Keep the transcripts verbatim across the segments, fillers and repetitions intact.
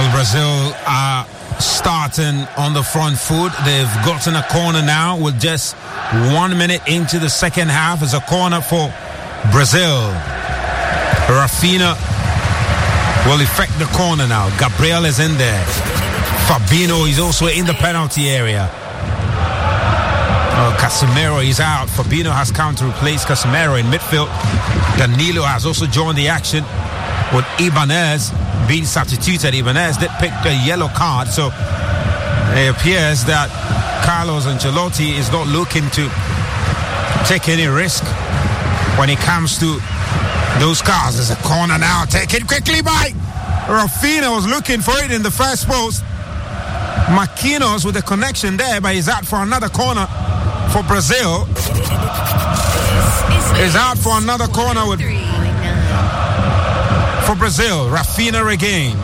Well, Brazil are starting on the front foot. They've gotten a corner now with just one minute into the second half. It's a corner for Brazil. Rafinha will effect the corner now. Gabriel is in there. Fabinho is also in the penalty area. Oh, Casemiro is out. Fabinho has come to replace Casemiro in midfield. Danilo has also joined the action with Ibanez being substituted. Ibanez did pick the yellow card, so it appears that Carlos Ancelotti is not looking to take any risk when it comes to those cards. There's a corner now, taken quickly by Rafinha. Was looking for it in the first post. Marquinhos with the connection there, but he's out for another corner for Brazil. Is out for another corner with for Brazil. Rafinha again.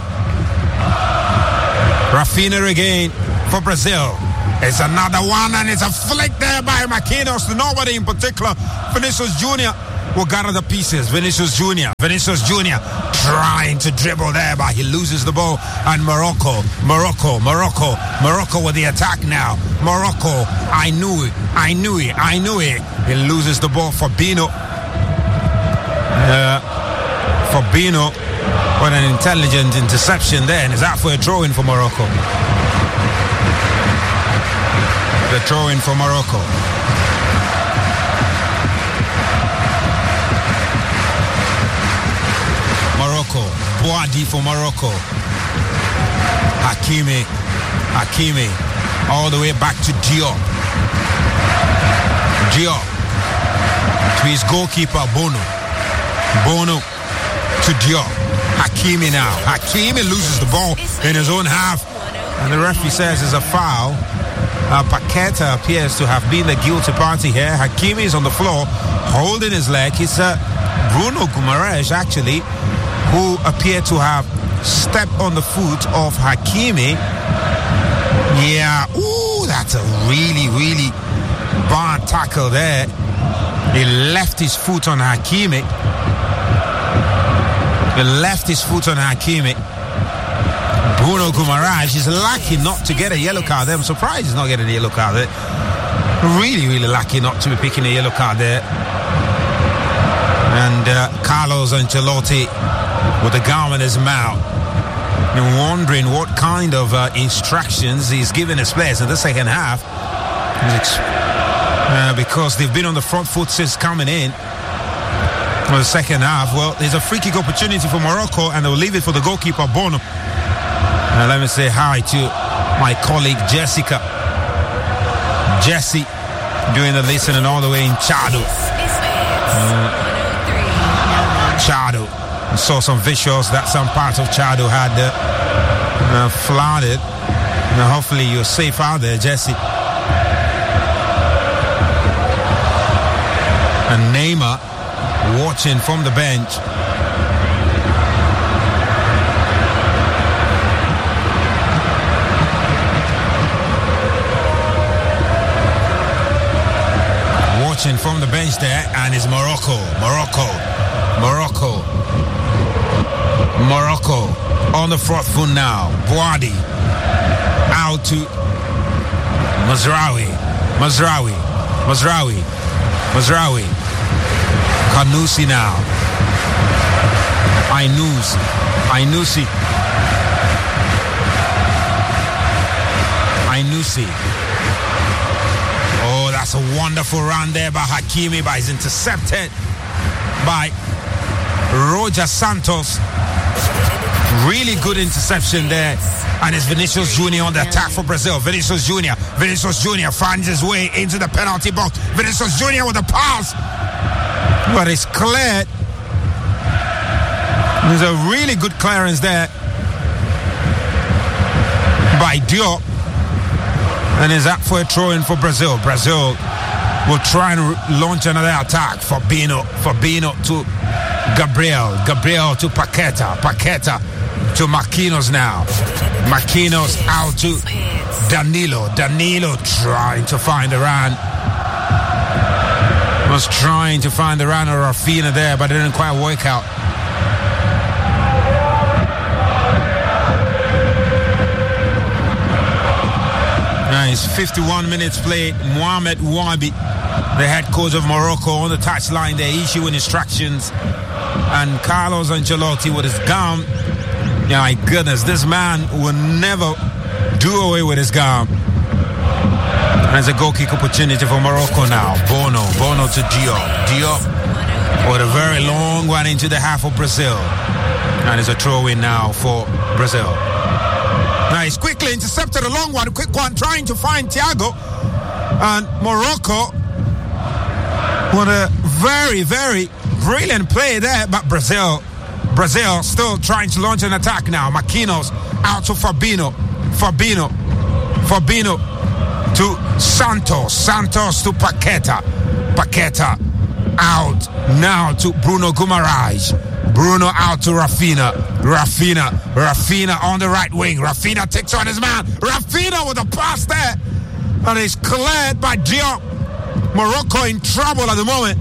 Rafinha again for Brazil. It's another one, and it's a flick there by Marquinhos to nobody in particular. Vinicius Junior will gather the pieces. Vinicius Junior. Vinicius Junior trying to dribble there, but he loses the ball. And Morocco, Morocco, Morocco, Morocco with the attack now. Morocco, I knew it, I knew it, I knew it. He loses the ball. Fabinho. Uh, Fabinho with an intelligent interception there, and is out for a throw-in for Morocco. The throw-in for Morocco. Morocco, Boadi for Morocco. Hakimi, Hakimi, all the way back to Diop. Diop to his goalkeeper Bono. Bono to Diop. Hakimi now. Hakimi loses the ball in his own half, and the referee says it's a foul. Uh, Paqueta appears to have been the guilty party here. Hakimi is on the floor holding his leg. It's uh, Bruno Guimaraes actually who appeared to have stepped on the foot of Hakimi. Yeah, ooh, that's a really, really bad tackle there. He left his foot on Hakimi. He left his foot on Hakimi. Bruno Guimaraes is lucky not to get a yellow card there. I'm surprised he's not getting a yellow card there. Really, really lucky not to be picking a yellow card there. And uh, Carlos Ancelotti with the gum in his mouth and wondering what kind of uh, instructions he's giving his players in the second half. Uh, because they've been on the front foot since coming in for the second half. Well, there's a free kick opportunity for Morocco, and they'll leave it for the goalkeeper Bono. Uh, let me say hi to my colleague Jessica. Jessie doing the listening all the way in Chado. Uh, Chado. I saw some visuals that some parts of Chado had uh, uh, flooded. Now, hopefully you're safe out there, Jessie. And Neymar watching from the bench. Watching from the bench there, and it's Morocco, Morocco, Morocco, Morocco on the front foot now. Boadi out to Mazraoui, Mazraoui, Mazraoui, Mazraoui. Kanusi now. Ainusi, Ainusi, Ainusi. Oh, that's a wonderful run there by Hakimi, but he's intercepted by Roger Santos. Really good interception there. And it's Vinicius Junior on the attack for Brazil. Vinicius Junior. Vinicius Junior finds his way into the penalty box. Vinicius Junior with a pass. But it's cleared. There's a really good clearance there by Diop. And is up for a throw-in for Brazil. Brazil will try and launch another attack. Fabinho, Fabinho to Gabriel. Gabriel to Paqueta. Paqueta to Marquinhos now. Marquinhos out to Danilo. Danilo trying to find a run. Was trying to find the run of Rafinha there, but it didn't quite work out. And it's fifty-one minutes played. Mohamed Wabi, the head coach of Morocco, on the touchline. They're issuing instructions. And Carlos Ancelotti with his gum. Yeah, my goodness, this man will never do away with his gum. And there's a goal kick opportunity for Morocco now. Bono, Bono to Diop. Diop with a very long one into the half of Brazil. And it's a throw-in now for Brazil. Now he's quickly intercepted a long one, a quick one, trying to find Thiago. And Morocco with a very, very brilliant play there, but Brazil, Brazil still trying to launch an attack now. Marquinhos out to Fabinho. Fabinho. Fabinho to Santos. Santos to Paqueta. Paqueta out now to Bruno Guimaraes. Bruno out to Rafinha. Rafinha. Rafinha on the right wing. Rafinha takes on his man. Rafinha with a pass there. And it's cleared by Diop. Morocco in trouble at the moment.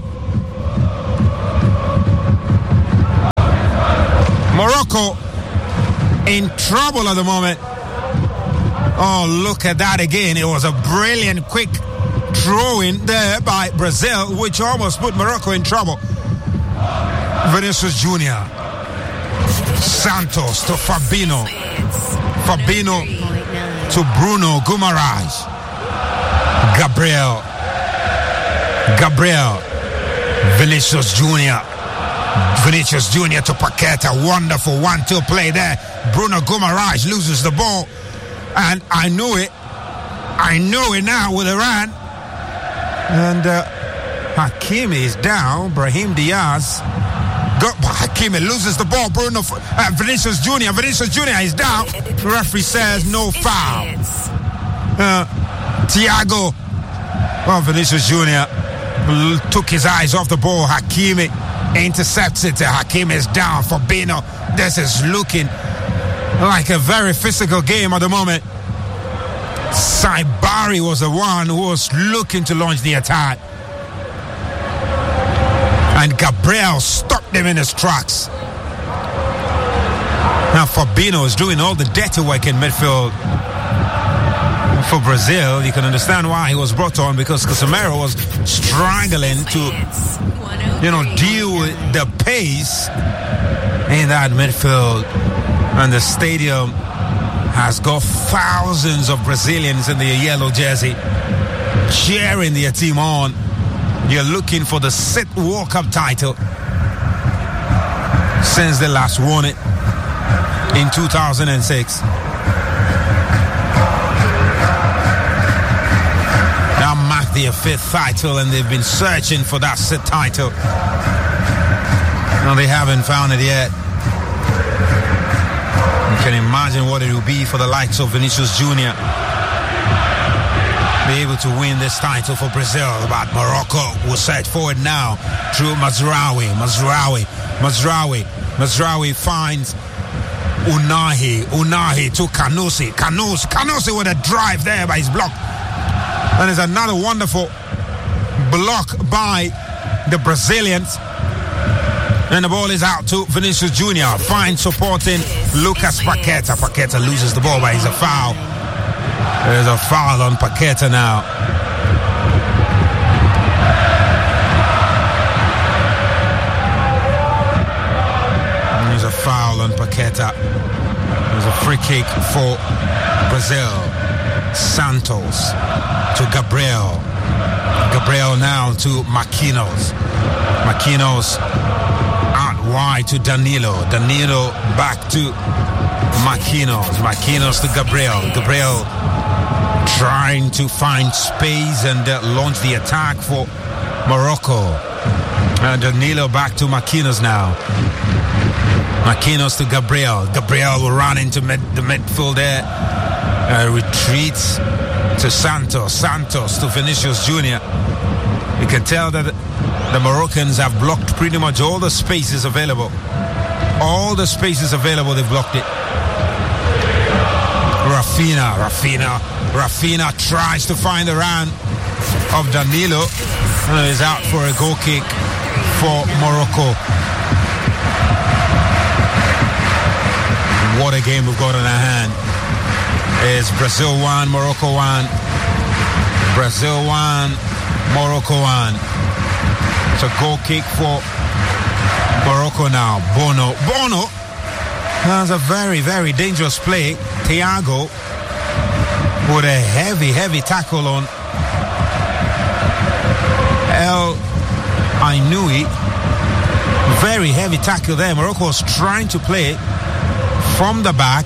Morocco in trouble at the moment. Oh, look at that again. It was a brilliant, quick throw-in there by Brazil, which almost put Morocco in trouble. Vinicius Junior Santos to Fabinho. Fabinho to Bruno Guimaraes. Gabriel. Gabriel. Vinicius Junior Vinicius Junior to Paqueta. Wonderful one two play there. Bruno Guimaraes loses the ball. And I knew it. I know it now with Iran. And uh, Hakimi is down. Brahim Diaz. Go, Hakimi loses the ball. Bruno uh, Vinicius Junior Vinicius Junior is down. The referee says no foul. Uh, Thiago. Well, Vinicius Junior took his eyes off the ball. Hakimi intercepts it. Hakimi is down. Fabinho. This is looking like a very physical game at the moment. Saibari was the one who was looking to launch the attack. And Gabriel stopped him in his tracks. Now Fabinho is doing all the dirty work in midfield for Brazil. You can understand why he was brought on, because Casemiro was struggling to, you know, deal with the pace in that midfield. And the stadium has got thousands of Brazilians in the yellow jersey cheering their team on. You're looking for the Sit World Cup title since they last won it in two thousand six. Now mark their fifth title, and they've been searching for that Sit title. No, they haven't found it yet. You can imagine what it will be for the likes of Vinicius Junior be able to win this title for Brazil. But Morocco will search for it now through Mazraoui. Mazraoui. Mazraoui. Mazraoui finds Unahi. Unahi to Kanusi. Kanusi. Kanusi with a drive there by his block. And there's another wonderful block by the Brazilians. And the ball is out to Vinicius Junior Fine supporting Lucas Paqueta. Paqueta loses the ball, but it's a foul. There's a foul on Paqueta now. There's a foul on Paqueta. There's a free kick for Brazil. Santos to Gabriel. Gabriel now to Marquinhos. Marquinhos wide to Danilo. Danilo back to Marquinhos. Marquinhos to Gabriel. Gabriel trying to find space and uh, launch the attack for Morocco. And Danilo back to Marquinhos now. Marquinhos to Gabriel. Gabriel will run into mid, the midfield there. Uh, retreats to Santos. Santos to Vinicius Junior You can tell that the Moroccans have blocked pretty much all the spaces available. All the spaces available, they've blocked it. Rafinha, Rafinha, Rafinha tries to find the run of Danilo. And is out for a goal kick for Morocco. What a game we've got in our hand. is Brazil one, Morocco one. Brazil one, Morocco one. It's a goal kick for Morocco now. Bono. Bono! That's a very, very dangerous play. Thiago with a heavy, heavy tackle on El Ainoui. Very heavy tackle there. Morocco was trying to play from the back.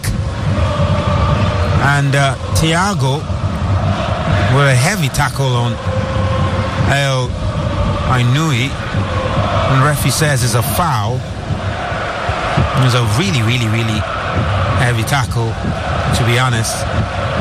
And uh, Thiago with a heavy tackle on El Ainoui. And the referee says it's a foul. It was a really, really, really heavy tackle, to be honest.